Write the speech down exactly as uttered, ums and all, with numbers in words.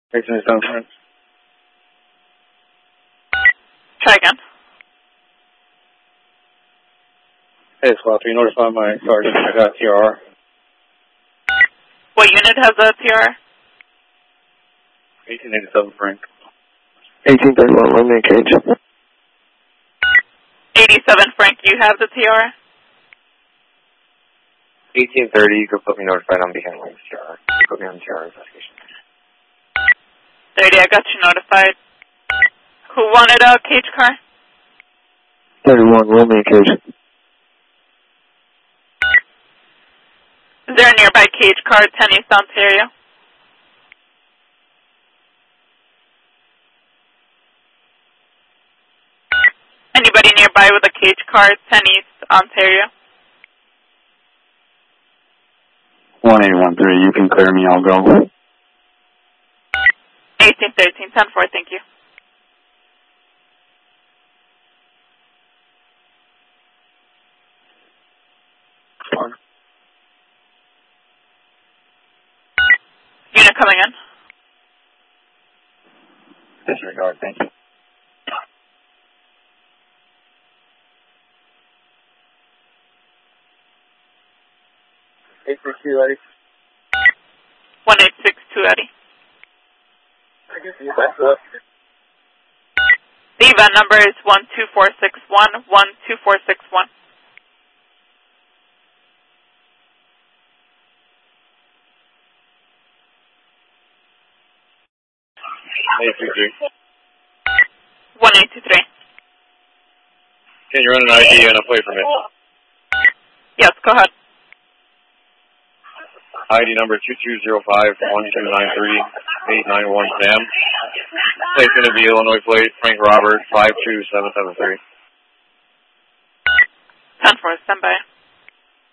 eighteen seven, Frank. Try again. Hey, Squad three, notify my sergeant. I got T R R. What unit has a T R R? eighteen eighty-seven, Frank. eighteen thirty-one, Romeo Cage. eighty-seven, Frank, you have the T R R? eighteen thirty, you could put me notified on behalf of T R R. You put me on the T R R investigation. thirty, I got you notified. Who wanted a cage car? thirty-one, Romeo Cage. Is there a nearby cage car, ten East Ontario? Anybody nearby with a cage car, ten East Ontario? one eight one three, you can clear me, I'll go. eighteen thirteen, ten four, thank you. Unit coming in. Disregard, thank you. eight six two, Eddie. one eight six two, Eddie. I guess you that's up. The event number is one two four six one, one two four six one. eight two three. one eight two three. Can you run an I D and a plate for me? Yes, go ahead. I D number two two zero five one two nine three eight nine one Sam. Place going to be Illinois plate, Frank Robert, five two seven seven three. ten four, stand by.